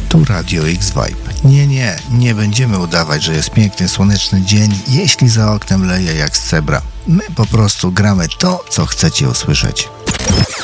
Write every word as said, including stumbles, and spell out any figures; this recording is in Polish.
Tu Radio X-Vibe. Nie, nie, nie będziemy udawać, że jest piękny, słoneczny dzień, jeśli za oknem leje jak z cebra. My po prostu gramy to, co chcecie usłyszeć.